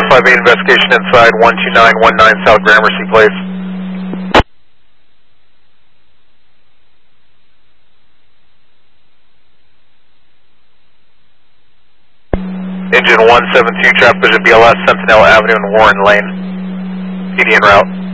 5-8 investigation inside 12919 South Gramercy Place. Engine 172, traffic vision BLS, Sentinel Avenue and Warren Lane. PD en route.